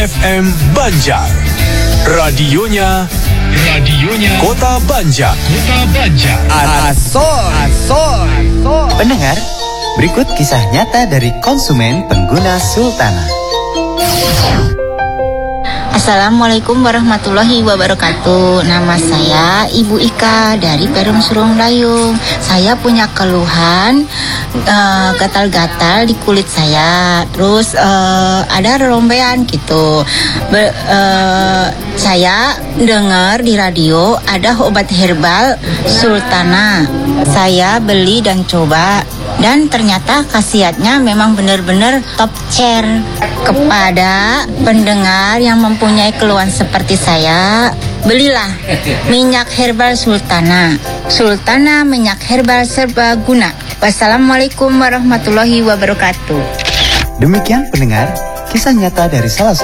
FM Banjar. Radionya Kota Banjar. Asol. Pendengar, berikut kisah nyata dari konsumen pengguna Sultana. Assalamualaikum warahmatullahi wabarakatuh. Nama saya Ibu Ika dari Perum Surung Layung. Saya punya keluhan gatal-gatal di kulit saya. Terus ada rombean gitu. Saya dengar di radio ada obat herbal Sultana. Saya beli dan coba, dan ternyata khasiatnya memang benar-benar top chair. Kepada pendengar yang mempunyai keluhan seperti saya, belilah minyak herbal Sultana. Sultana minyak herbal serbaguna. Wassalamualaikum warahmatullahi wabarakatuh. Demikian pendengar, kisah nyata dari salah satu